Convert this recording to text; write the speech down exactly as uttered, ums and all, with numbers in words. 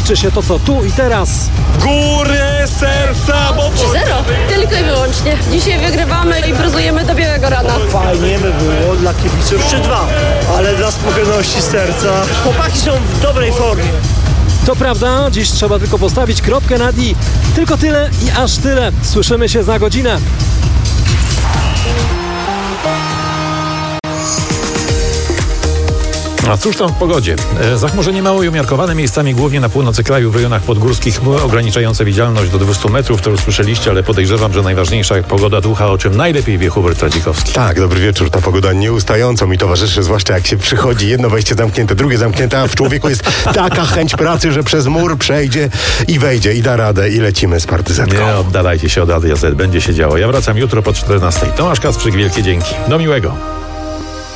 liczy się to, co tu i teraz. Górę serca, bo... trzy zero. Tylko i wyłącznie. Dzisiaj wygrywamy i bruzujemy do białego rana. Fajnie by było dla kibiców trzy dwa, ale dla spokojności serca chłopaki są w dobrej formie. To prawda, dziś trzeba tylko postawić kropkę nad i. Tylko tyle i aż tyle. Słyszymy się za godzinę. A cóż tam w pogodzie? E, zachmurzenie małe i umiarkowane miejscami, głównie na północy kraju, w rejonach podgórskich, chmury ograniczające widzialność do dwieście metrów, to już słyszeliście, ale podejrzewam, że najważniejsza pogoda ducha, o czym najlepiej wie Hubert Radzikowski. Tak, dobry wieczór. Ta pogoda nieustająco mi towarzyszy, zwłaszcza jak się przychodzi, jedno wejście zamknięte, drugie zamknięte, a w człowieku jest taka chęć pracy, że przez mur przejdzie i wejdzie i da radę i lecimy z partyzantką. Nie oddalajcie się od Radia Z, będzie się działo. Ja wracam jutro po czternastej. Tomasz Kasprzyk, wielkie dzięki. Do miłego.